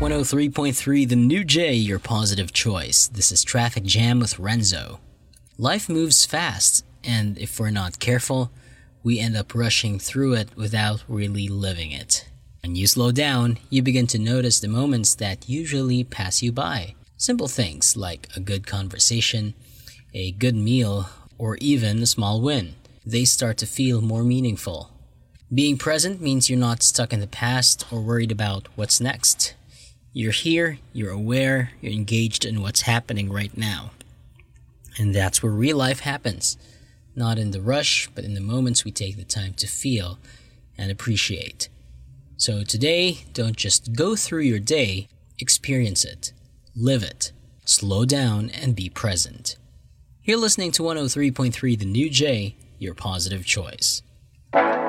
103.3 The New J, your positive choice. This is Traffic Jam with Renzo. Life moves fast, and if we're not careful, we end up rushing through it without really living it. When you slow down, you begin to notice the moments that usually pass you by. Simple things like a good conversation, a good meal, or even a small win. They start to feel more meaningful. Being present means you're not stuck in the past or worried about what's next. You're here, you're aware, you're engaged in what's happening right now. And that's where real life happens. Not in the rush, but in the moments we take the time to feel and appreciate. So today, don't just go through your day, experience it, live it, slow down, and be present. You're listening to 103.3 The New J, your positive choice.